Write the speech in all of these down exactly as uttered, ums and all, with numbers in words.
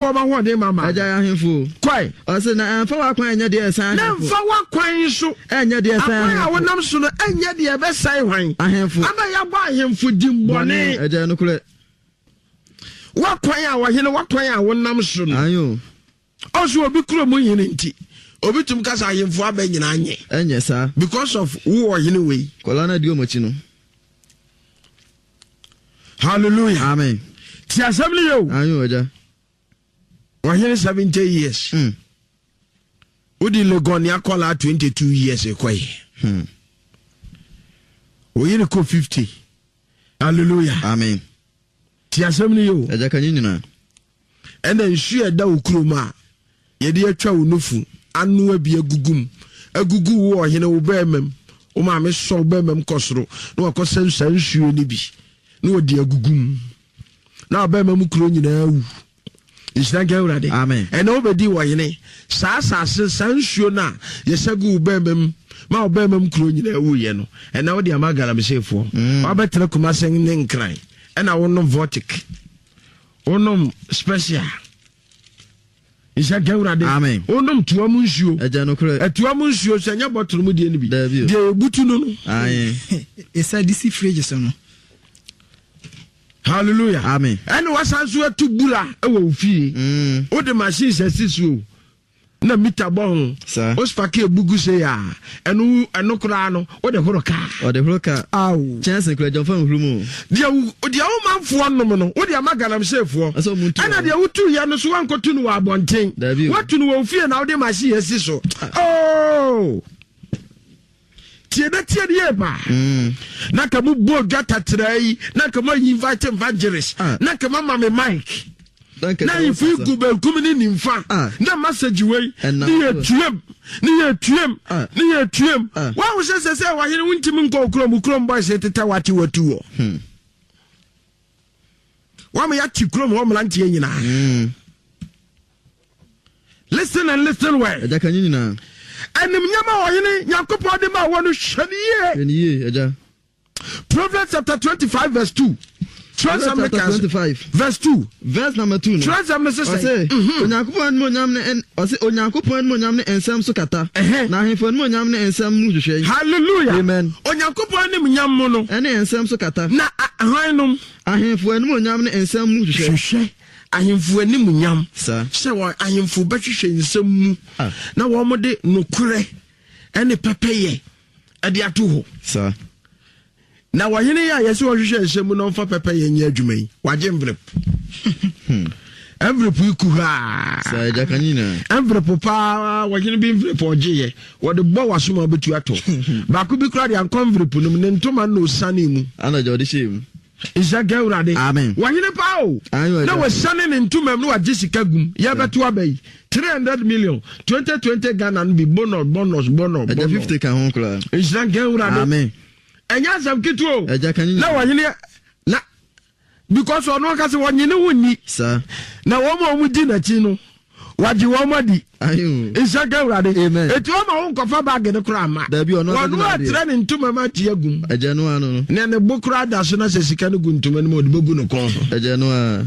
for my one day, Mamma. I die him fool. Quite. I said, I'm for a coin, dear son. Now, for what coin so, and your dear son, I will not soon, and yet the best say wine. I have for I buy him for Jim Bonnet. I don't know. What coin I was in what coin I will not soon. Are you? Also, a big room in tea. Obitum kasa yemfo abanyina anye. Enye sa. Because of who are in way. Kolana dio mochino. Hallelujah. Amen. Ti assembly yo. Ayo oja. Wa here seventy years. Hmm. Odi Legon ya kola twenty-two years ekoi. Hmm. O yini ko fifty. Hallelujah. Amen. Ti assembly yo. Eja kanyina. And then she da ukroma. Yedi atwa unufu anu abi agugum agugu wo hene wo bemem o ma me so bemem kosoro na wakosa nsuo ni bi na odi agugum na bemem kuro nyina awu isna gawrade amen ene obedi wo hene sa sa sansuo na yesagu bemem ma bemem kuro nyina awu ye no ene wo de amagala mesefo wa betre kuma sen ne nkran ena wonom vortic wonom special Isha Gawrade. Amen. Onum tuamu nsuo. Eja no kure. Etuamu nsuo se nya bottle mu de ni bi. De ebutu no no. Aye. Esa disi fridge so no. Hallelujah. Amen. Ene wasanso atu bura e wo ofie. Mm. O de machine sesisu. Na mita bon. O spake ebugu se ya. Enu enu kura no o de horoka. O de horoka. Aw. Chance kura jomfa nhulumu. Dia dia o manfo no no. O de amaganam sefo. Ana dia wutu ya no so wankotu no wa abonten. Watu no wo fie na o de machine sesiso. Oh. Tiena tiena ye ba. Mm. Na kamu bo gata trai, na kamu invite evangelist. Ah. Na kamu mama Mike. Na ifu gubel kumini nimfa. Ah. Na message way. Ni etuem. Ni etuem. Ah. Ni etuem. Ah. Wa wo se se wa hene wuntimi nko okrom krom boy se teta wati watu wo. Hmm. Wa me ya ti krom ho mlante nyina. Hmm. Listen and listen well. Eja kan nyina. Anim nyama wo hene Yakobon de ma wo no hwaniye. Hwaniye eja. Proverbs chapter twenty-five verse two. Chapter twenty-five verse two. Verse number two. Transam say. Onyankopon mo nyam ne ose Onyankopon mo nyam ne ensam so kata. Na ahemfo mo nyam ne ensam mu hwehwe. Hallelujah. Amen. Onyankopon ne mo nyam mo no. Ene ensam so kata. Na ahwanum ahemfo mo nyam ne ensam mu hwehwe. Hwehwe. Ahemfo ani mo nyam. Sa. Se wo ahemfo behwehwe ensam mu. Na wo mo de nokure ene pepeye. Ade ato ho. Sa. Na wahene ya yesi wo hwehwe ensam no mfa pepe ye nya adwuma yi waje envelope envelope iku ha sa eja kanina envelope pa wahene bi envelope oje ye wo de bo wasoma betu ato ba ku bi kra de an envelope no ne ntoma no sane mu ana jodi shim Isha Gawrade. Amen. Wahine pa o na we sane ne ntoma no waje sika gum ya betu abai three hundred million twenty twenty Ghana no bi bonus bonus bonus bonus fifty kan hon kra Isha Gawrade. Amen. Enya sam kituo eja kanina na wahine na because ono ka se wanyine wonni sa na wo ma mu di na chi no waji wo ma di ayo Isha Gawrade. Amen. Etu ma won kofa bag ne kura ma da bi ono ono atra ne ntuma ma ti agum eja no ano no ne ne bokura da so na se sika ne gu ntuma ne mo de bogu no kon eja no a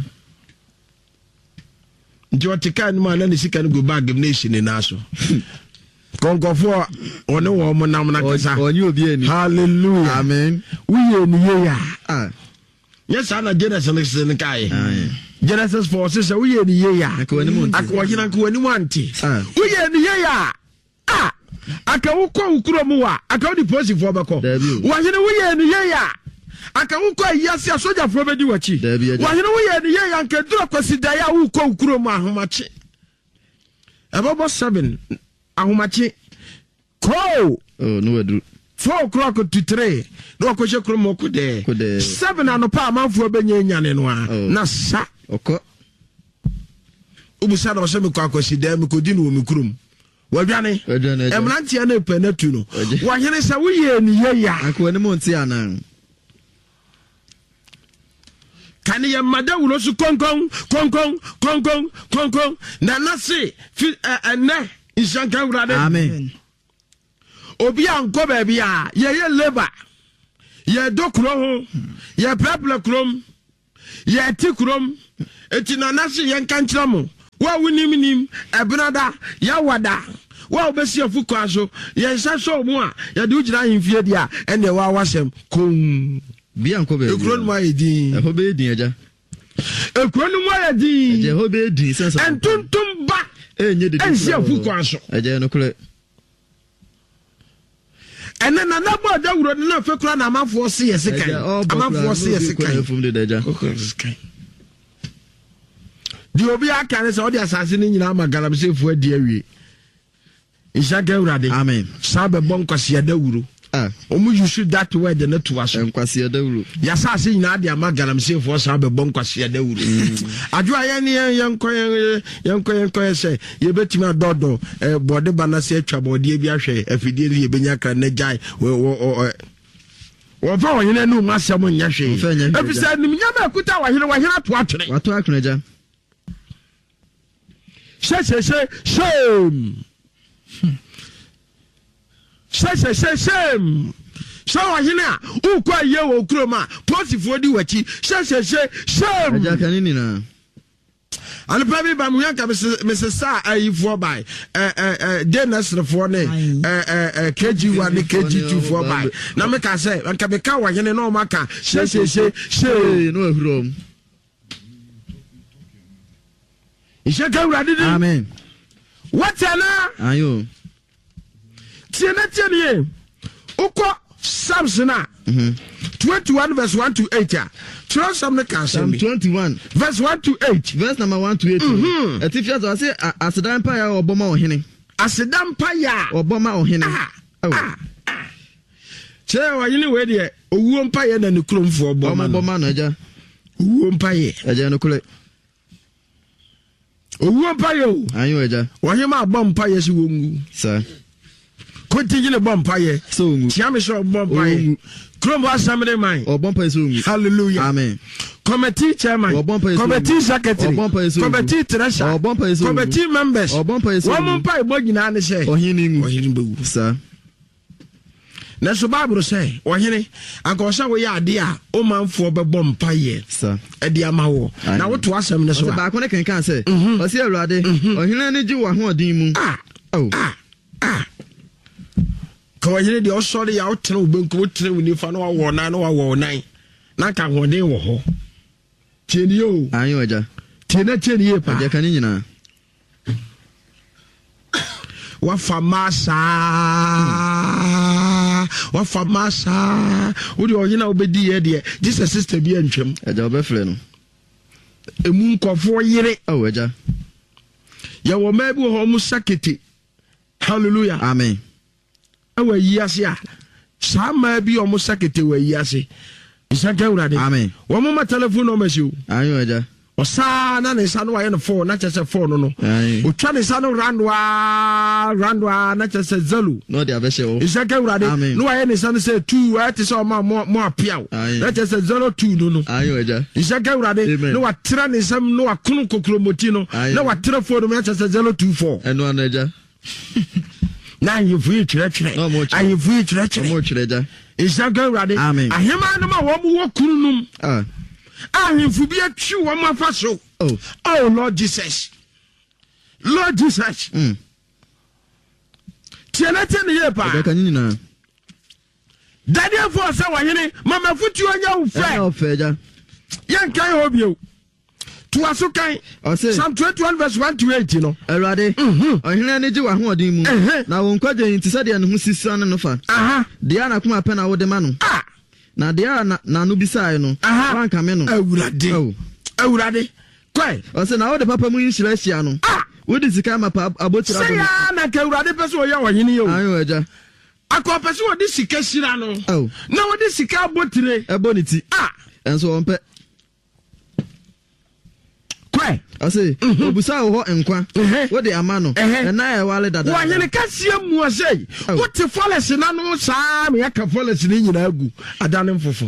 njo tika ne ma na ne sika ne gu bag ne shi ne na so konkofo one wo mo nam na kasa onye obi ani hallelujah amen uye ni ye ya ah yes ana Genesis ne kai Genesis four says uye ni ye ya akwani mo akwa hina kwani mo anti uye ni ye ya ah aka wukọ ukuro mu wa aka odi police fo beko wa hina uye ni ye ya aka wukọ yasi asoja fo bedi wachi wa hina uye ni ye ya nke duro kwasida ya wukọ ukuro mu ahomachi ebobo seven ahomachi ko oh no we do four o'clock to three no ko je kromo ko de seven anopa amanfo benye nyane no a na sa oko ubusa na so me kwa kwasi da me ko di no me kurum wadwane emrantia na penatu no wa hene sa woye ni ye ya akwani mo nti anan kan ye mada wulo su konkon konkon konkon konkon na na se ene Isha Gawrade. Amen. Obi anko ba bia ye ye labor ye dokuro ho ye people krom ye ti krom eti na na se ye nkankyeramo wa wunim nim ebrada ya wada wa obesi afuko aso ye nsaso mu a ye de ugina himfie dia ene wa wasem kom bia nko be ekron ma edin eho be edin aja ekron ma edin eho be edin sense entuntum ba enye de ensi afuko aso aja no kule ene na na bo da wuro na fe kura na amafo se yesekan amafo se yesekan di obi akane se odi asase ni nyina ma galamsefu adi awie Ishaga urade. Amen. Sabe bon kwasi ada wuro. Ah. Omu yusu that word na to aso. Kwasi ada wuro. Ya sa se nyina ade amagalam sefo sabe bon kwasi ada wuro. Adu aye ne yan koyen yan koyen koyen se ye betimi adodo eh bode bana se atwa bode bi ahwe afidie ye benya kra na jai wo wo fa wo nyina nu masem nya hwe. Efisa nim nya ba kuta wa hire wa hire to atwene. Wato atwene ja. She she she shame. Say say say shame. So wahina ukwa ye wo kroma posifo di wachi say say say shame. Aja kanini na. Ani pa bi ba mu yanka Missus Sa ayifo bai eh eh Denasre fo ne eh eh K G one ne K G two fo bai na me ka say anka be ka wahine no maka say say say shame no ehrom. Ishaka urade di. Amen. What ana? Ayo. Tiena tiena uko Samsona mhm twenty-one verse one to eight ya. Tell some the cancer. twenty-one verse one to eight. Verse number one to eight. Mhm. Etifia to say asedan pa ya oboma ohene. Asedan pa ya oboma ohene. Oh. Che wa yini we de owuo mpa ye na ne kromfo oboma. Oboma no aja. Owuo mpa ye. Aja no kule. Owuo mpa ye o. Ayo aja. Wa hema abom mpa ye si wongu. Sir. Continue the bomb ye. So Tiame so bomb ye. Krombo asamre man. O bomb so hallelujah. Amen. Committee chairman. Committee secretary. Committee treasurer. Committee members. One month pa ibo nyina ne say. Ohini ngu. Ohini bewu. Sir. Na so Bible say, ohini anka so we ade a o manfo be bomb pa ye. Sir. E dia ma wo. Na wo to asam ne so. Ba ko ne kan kan say. O se Awurade. Ohini ne ji wa ho odin mu. Ah. Oh. Ah. Ah. Kawanyere de osori ya otere obenku otere winifa no wa na no wa nan na ka hoden wo ho tieni yo ayo aja tiena tieni ye pa aja kan nyina wa famasa wa famasa wo de oyina obedi ye de Jesus sister bi antwem aja obefle no emu nkofo yire oh aja ya wo ma bi ho mu sakete hallelujah amen awa yiase a sama bi o mo sakete wa yiase isaka urade amen wo mo ma telephone no masio ayo aja o sa na ne sa no wa ye no phone na chese phone no o twa ne sa no randwa randwa na chese zalu no de abese wo isaka urade no wa ye ne sa no say two wa te so ma mo apia na chese zero two no no ayo aja isaka urade no wa tra ne sam no wa kunu kokromoti no na wa tra phone no na chese zero two four eno anaja na you free church I you free church mo chireja isaka urade ahema no ma wo mu wo kununum ah ahemfu bi atwi wo ma fa so oh oh Lord Jesus Lord Jesus mm tiena tiena ye pa be kan nyina daddy for say wa hene mama futu onya wo fe o fe ja yan kan ho bio to asukan Psalm twenty-one verse one to eight no Awurade ohene ne ji wa ho odin mu na wo nkwaje yin tise de ne ho sisa ne no fa aha de ana kuma pe na wo de ma no ah na de ana na no bisae no wanka me no Awurade Awurade kwai o se na wo de papa mu yin hira hia no ah wo de sika ma pa abotira bo ya na ka Awurade pese o ya wo hene yo ayo aja akọ pese wo de sika hira no na wo de sika abotire eboniti ah enso on pe kwai ase obusa wo enkwa wo de ama no na e wale dada wo hene kasia mu asei wo te folesi na no saa me aka folesi ni nyina agu adane mfofo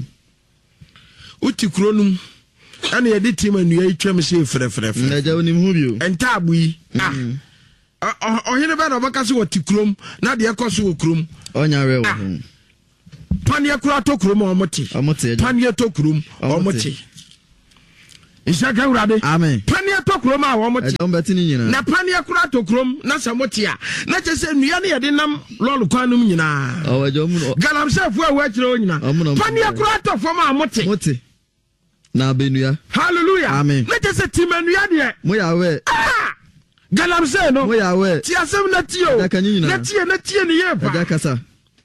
uti kronum ana ye de tima nua itwam se frefref na ja onim hu bio enta abu yi ah o hene ba na baka se wo ti krom na de ekoso wo krom onya re wo pania kura to krom o moti o moti pania to krom o moti Isaka urade amen pania to to krom a wo mote ombeti ni nyina na pania kura to krom na samote a na chese nua ne yede nam lolu kwanum nyina o wajo mu galamsef a wa kire o nyina pania kura to fom a mote mote na benua hallelujah amen na chese timanua de mo ya we galamse no mo ya we ti asem na ti o na tie na tie ne ye pa aja kasa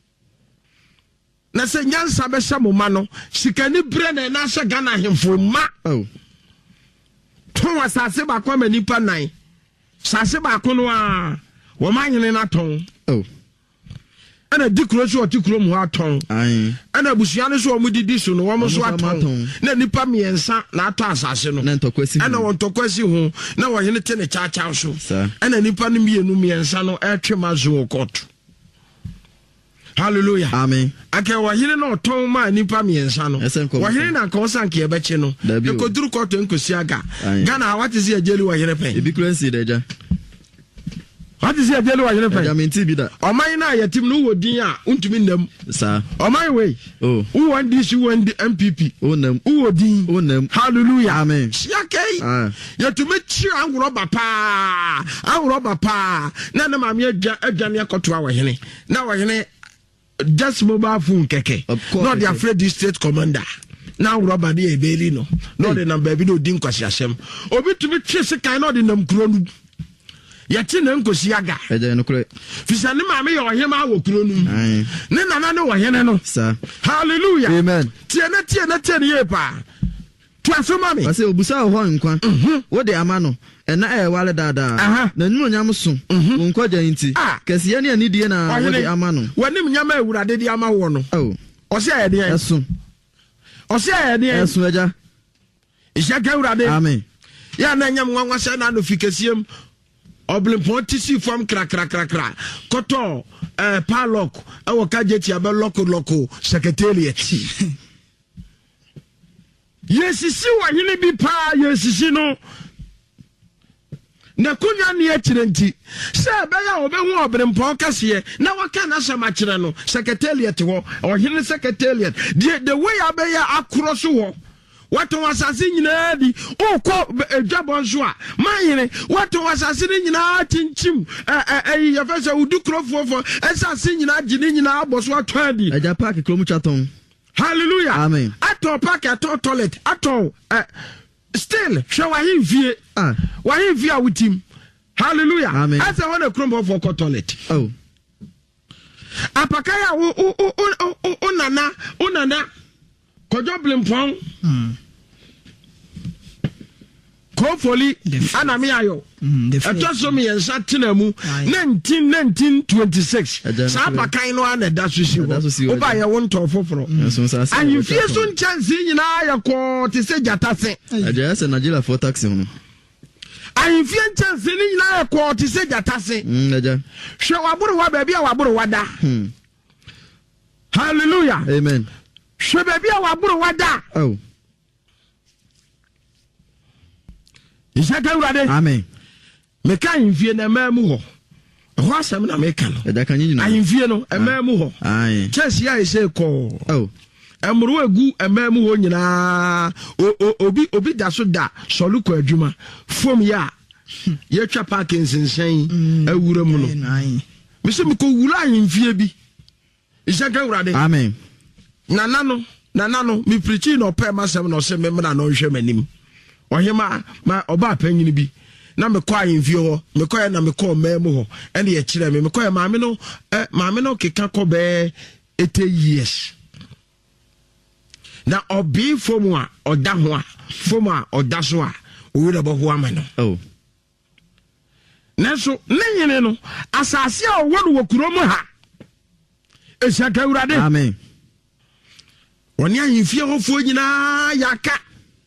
na se nyansa be hye mo ma no sikani bre na na hye Ghana hemfo ma oh ton asase ba kwa manipa nan sase ba ko no a wo manyene na ton oh ana dikro so otikro mu aton ai ana busua no so omudidi so no wo so aton na nipa miensa na ato asase no na ntokwasi ana won tokwasi ho na wo hene te ne cha cha so ana nipa no mienu miensa no etwe mazo koto hallelujah amen ake wo hene no ton ma nipa miensa no wo hene na ka osanke e beche no e koduru koto enkosi aga Ghana what is ajeli wo hene pen ebi currency deja what is ajeli wo hene pen ja menti bi da oman na yatim no wodin a untumi nam sa oman we oh who want this you want the M P P oh nam wodin oh nam hallelujah amen yakei ah yatumi chi anwuro bapa anwuro bapa na na maame adwa adwane akoto a wo hene na wo hene just mobile phone keke not the afraid the state commander now rubber dey ebeli no not the number bi no din kwasi asem obi to be chese kan no the nam kuro nu yati na nkosi aga eje no kure fisane maame ye ohema wo kuro nu ne nana ne wo hene no sir hallelujah amen tie na tie na tie ne ye pa to aso mame wase obusa ho nkwa wo de ama no ena e wale dada na nyu nyam so wo nkwa gya nti kase ye ne ani die na wo de ama no wanim nyama ewurade de ama wo no oh o se aye de eso o se aye de eso eja isha ka ewurade amen ya na nyam nwanwa se na no fikasiem oblimpon tisi form kra kra kra kra koto eh palok e wo ka jeti abe loko loko secretariat yesisi wa hini bi pa yesisi no na kunya ne akirenti se be ya obehu obrimpon kase na waka na sama kire no secretariat ho ohine secretariat the, the way abeya akro so ho wato wasase nyina di okọ edwabon so a mayene wato wasase nyina tinchim eh ya fese udukrofofo esase nyina gine nyina aboso ato adi eja park kromu chaton hallelujah amen ato park ato toilet ato eh still hwe wahin vie ah wahin vie awutim hallelujah amen asa wona kromo for toilet oh apakaya o o o o nana o nana kojo blimpon hmm hopefully ana me ayo eto so me yensa tenamu nineteen nineteen twenty-six sa apakan no ana da so si wo ba ye won to foforo and you feel so chance nyina ya ko te se jata se aja se Nigeria for taxi no and you feel chance ni nyina ya ko te se jata se mm aja hwe waburu wa ba bia waburu wada hmm hallelujah amen hwe ba bia waburu wada oh Isaka urade amen me kan infie na mamu ho ho asem na me kan no eda kan nyina infie no e mamu ho ai chesi ya ise ko oh emru egu e mamu ho nyina obi obi da so da soluko adwuma fom ya ye twa parking sensen awura mu no me se me ko wura infie bi Isaka urade amen nana no nana no me preach no pe masem no se me na no hwe manim ohima ma oba panyini bi na me kwa yinfie ho me kwa na me kwa mamu ho ene ye kire me me kwa maame no eh maame no keka ko be eighty years na obi fomu a oda ho a fomu a oda so a owura bo ho amano oh neso nenyene no asase a owo no wakurom ha esaka urade amen woni ayinfie ho fo nyina yaka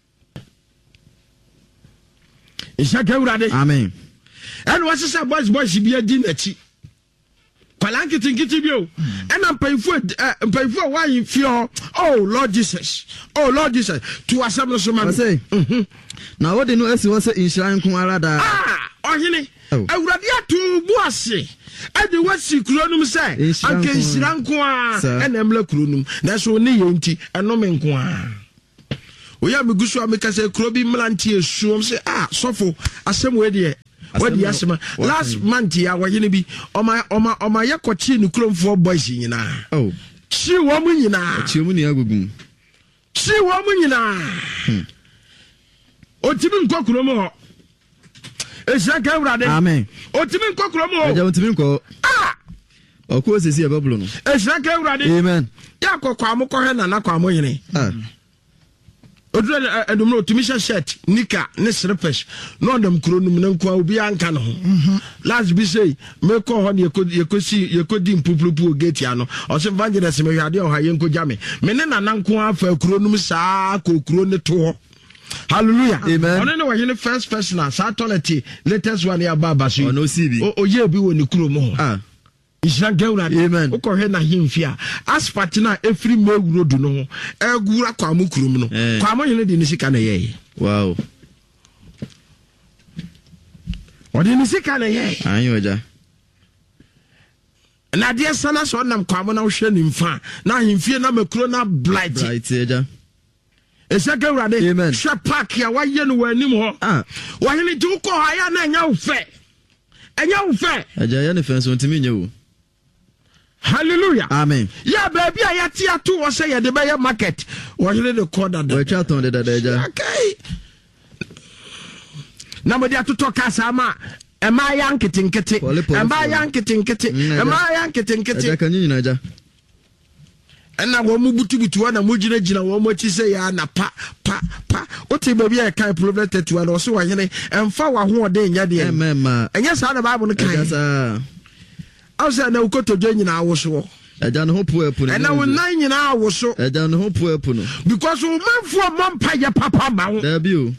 Isaka urade amen and what is boys boys bi adi nachi kwalanki tinkiti bio and am payfo payfo why you feel oh Lord Jesus oh Lord Jesus to asem so man say na what no esi wo say inshiran kun ara da ah ohini awurade atu bu ase adi wasi kuronum say anke inshiran kun a and emla kuronum na so ne yenti enom nkun a oya me gusu ameka say kuro bi mlanti esuom say ah sofo asem we de what the asema last month ya wahene bi oma oma oma yakochi ni kromfo boys nyina oh chi wo mu nyina chi mu ni agugum chi wo mu nyina otimi nko kromo ho esia ka urade amen otimi nko kromo ho eja otimi nko ah okwo sesi e bablo no esia ka urade amen ya kokwa mo ko he na na kwa mo yene ah odure edumro otimisha shirt nika ne slippers no ndam kuro num na nko obi anka no ho last be say me ko ho ne yekosi yekodi mpupulupu gate ya no o se evangelist me hwade o ha yenko jame me ne na nanko afa kuro num saa ko kuro ne to ho hallelujah amen ono ne wa hene first person sa toilet latest one ya baba so ono sibi o ye bi woni kuro mo ah Isha Gaura, amen. Oko he na himfia. Asphalt na every me road no. Egura kwa mukrum no. Kwa mo yene de nisika na ye. Wow. O de nisika na ye. Anyo eja. Na de sana so nam kwa mo na wo hwe nimfa. Na himfie na makuro na blight. Blight eja. Isha Gaura de. Amen. Hwe park ya wa ye no wanim ho. Ah. Wa hene di uko ha ya na nya wo fe. Enya wo fe. Eja ya ne fenso ntimi nya wo. Hallelujah. Amen. Ya baby ya ti atu wo say ye de be market. Wo hene de corner da. We twa ton de da eja. Okay. Na mo dia to kasa ma e ma ya nketinketi e ma ya nketinketi e ma ya nketinketi eja kan nyina eja ena wo mu butubutu na mo gina gina wo mo chi say ya na pa pa pa o te baby e kan problem tatu na o so wo hene emfa wa ho de nya de emma enya sa na bible no kan eja sa awse na ukotojo nyina awoso eja no ho pu epu no ena wo nan nyina awoso eja no ho pu epu no because wo manfo mompa ye papa ma wo da bi o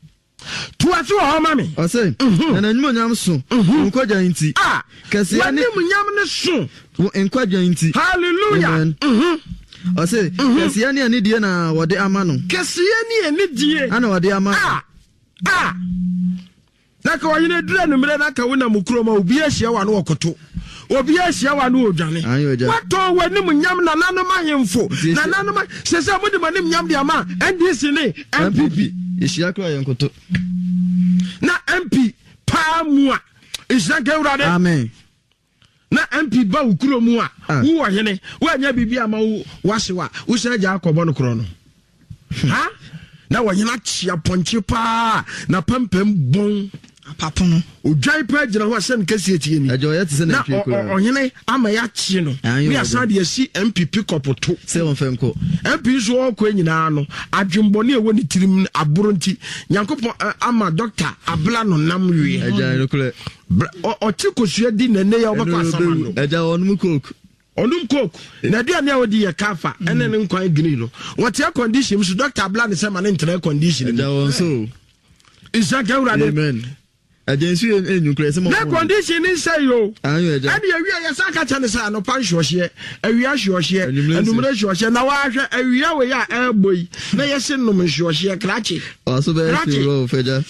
tu aso ho ma me o say na nyum nyam so nkwaja nti ah kase ya ni nyam ne so nkwaja nti hallelujah mhm o say kase ya ni ani die na wode ama no kase ya ni ani die ana wode ama ah ah naka wa yine dura numere naka wona mukuro ma obi ahia wa no okoto obi ahia wa no odwane wato wani mu nyam na nanu ma hemfo na nanu ma sese mu de manim nyam de ama N D C ne M P P ehia kra yenkoto na M P pa mu a ehia gewrade amen na M P ba ukuro mu a wo wo hene wo anya bibia ma wo wahyewa wo sha ja akobo no kro no ha na wo hena chia ponche pa na pampam bon papono odwai pa gina ho asem kase etie ni ajo yete se na twiko na ohene ama ya chie no we asan de asi M P P kopoto se won femko M P so okọ nyina no adwembone ewo ni tirim aburo nti yankopon ama doctor abla no nam wie aja no kule o chikosua di nene ya obakọ asama no aja onum coke onum coke na dia na odi ye kafa ene ne nkwan gini no what your condition so doctor abla ne se ma ne ntere condition aja won so isa gawrade amen agency enyu kure se mo na condition ni say yo anyo eja ade awia ya saka cha ne sa no pan hwohye awia hwohye enumre hwohye na wa hwe awia we ya elboy na yese num hwohye krachi aso be ro feja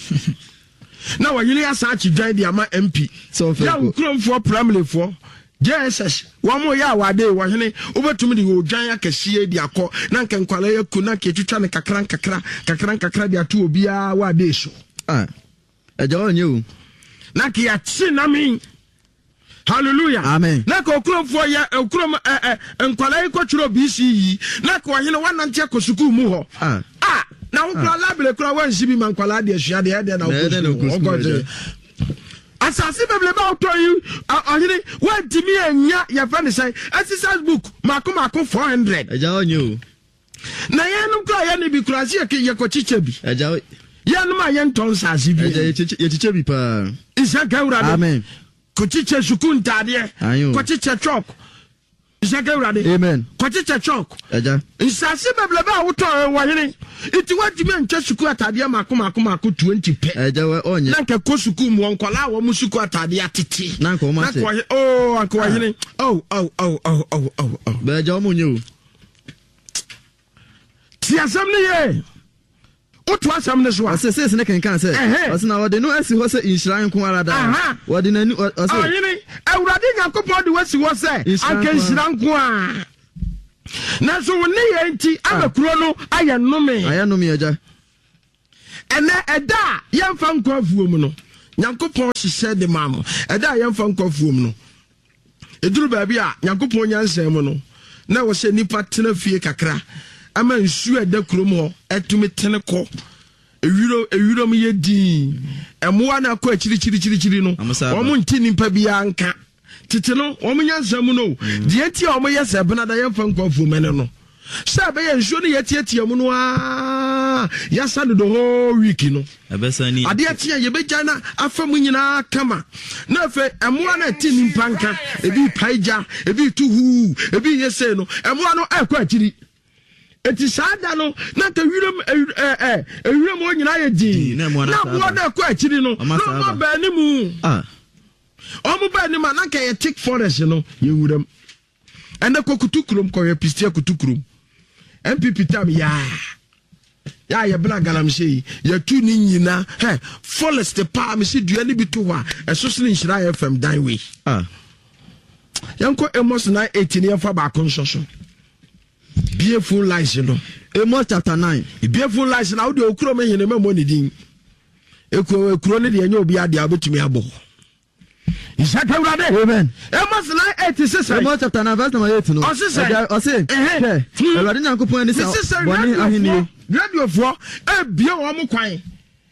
na wa yiri asa chi dwan dia ma M P so fe ya ukromfo primary fo J S S wa mo ya wa de wa hene obetum de odwan akese di akọ na nka nkwala ya ku na ke twitwa ne kakran kakra kakran kakra dia to obia wa de so ah aja onye o na ke ya chi na mi hallelujah amen na ko okromfo ya okrom eh eh nkwala yi ko twiro B C yi na ko hene wa nante akosuku mu ho ah ah na wo kura labele kura wa nsibi man kwala de asua de de na okosuku asasi bebele ba oto yi ohiri wa timi anya ya friend say exercise book mako mako four hundred aja onye o na yenum kura ya ne bi kura si ye ko chiche bi aja yenum a yen ton sasi bi aja ye chiche bi pa isa gawra de amen ko chiche sukun tade ko chiche chok isa gawra de amen ko chiche chok aja asasi bebele ba oto wa hiri iti wa timi ntwa suku atade mako mako mako twenty pe aja onye na nke ko suku mu onkola wo mu suku atade atete na ko ma se oh anko ahine oh oh oh oh oh oh be aja omunye o ti asam ne ye o to asam ne so a se se ne kan kan se o se na wode no asi ho se inshran ko ara da wode na o se ahine awurade yakopon de wasi ho se anka inshran ko a na so woni ye nti abakuro no aye nome aye nome aja ene eda yemfa nkwafuo mu no Nyankopon hyehyɛ de ma mo eda yemfa nkwafuo mu no eduru ba bia Nyankopon nyansɛm mu no na wo hye nipa tena fie kakra ama nsu eda krom ho etumi tene kɔ ewiro ewiro m ye din emoa na kɔ akiri kiri kiri kiri no omo nti nipa bia nka tete no omo nyansɛm no de eti omo yɛ bena da yemfa nkwafuo mu no sɛ be yɛ nsu no yɛ tietia mu no a yasa no the whole week no ebesani ade atia ye begya na afam nyina kama na fe emoa na ti nimpa nka ebi paija ebi tuhu ebi yese no emoa no akɔ akiri eti sada no na ka wiram eh eh wiram o nyina yɛ din na emoa na akɔ akiri no no ba ni mu ah omo ba ni ma na ka yɛ thick forest no ye wuram enda kokutu krom kɔ yɛ pistia kutu krom M P P tam ya ya ya bla galamshe ya tu ni nyina he forest pa me se dua ni bi to wa eso so ni nhira F M dan we ah yanko emos nine eighteen ya fa ba kon soso beautiful lies no Amos chapter nine beautiful lies na wo de okuro me hene memo ni din ekuro ekuro ne de anya obi ade abotumi abo Isaka urade amen Amos nine eighty-six Amos chapter nine verse number eight no o se o se eh Ewurade Nyankopon ani sa boni ahini radio fo e bia wo mo kwan